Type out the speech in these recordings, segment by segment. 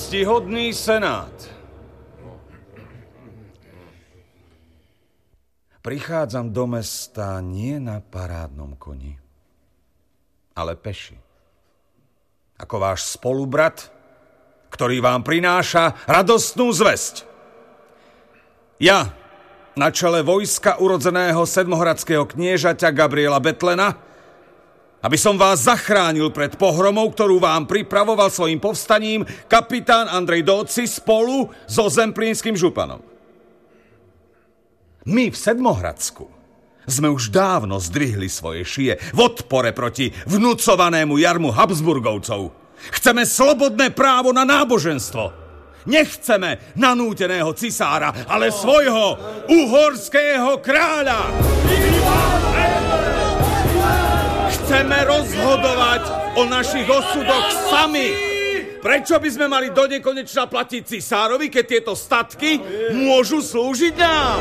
Ctihodný senát. Prichádzam do mesta nie na parádnom koni, ale peši. Ako váš spolubrat, ktorý vám prináša radostnú zvesť. Ja, na čele vojska urodzeného sedmohradského kniežaťa Gabriela Betlena, aby som vás zachránil pred pohromou, ktorú vám pripravoval svojim povstaním kapitán Andrej Dóci spolu so zemplínskym županom. My v Sedmohradsku sme už dávno zdvihli svoje šije v odpore proti vnúcovanému jarmu Habsburgovcov. Chceme slobodné právo na náboženstvo. Nechceme nanúteného cisára, ale svojho uhorského kráľa. Chceme rozhodovať o našich osudoch sami. Prečo by sme mali donekonečna platiť cisárovi, keď tieto statky môžu slúžiť nám?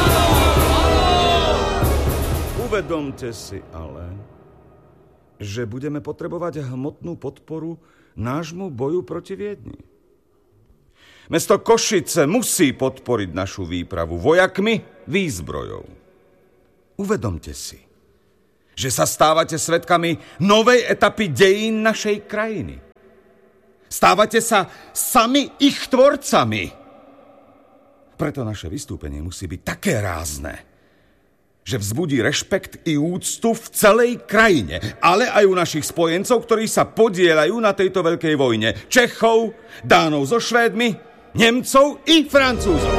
Uvedomte si ale, že budeme potrebovať hmotnú podporu nášmu boju proti Viedni. Mesto Košice musí podporiť našu výpravu vojakmi, výzbrojou. Uvedomte si, že sa stávate svedkami novej etapy dejín našej krajiny. Stávate sa sami ich tvorcami. Preto naše vystúpenie musí byť také rázne, že vzbudí rešpekt i úctu v celej krajine, ale aj u našich spojencov, ktorí sa podieľajú na tejto veľkej vojne. Čechov, Dánov so Švédmi, Nemcov i Francúzov.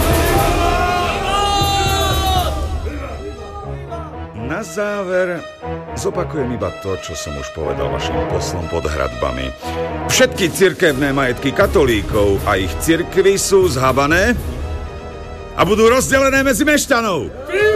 Na záver zopakujem iba to, čo som už povedal vašim poslom pod hradbami. Všetky cirkevné majetky katolíkov a ich cirkvy sú zhabané a budú rozdelené medzi mešťanov.